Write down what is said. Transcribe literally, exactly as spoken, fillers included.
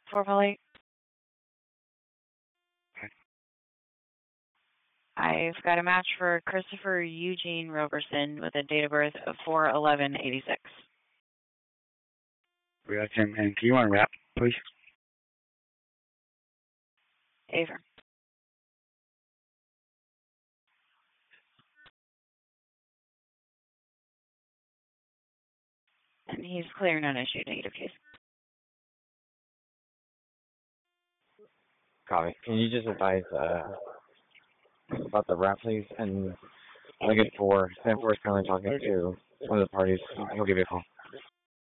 four Polly. I've got a match for Christopher Eugene Roberson with a date of birth of four eleven eighty-six. We got him. And can you unwrap, please? Aver. And he's clear, non-issue, negative case. Copy. Can you just advise uh, about the wrap, please? And Lincoln four, Sam four is currently talking to one of the parties. He'll give you a call.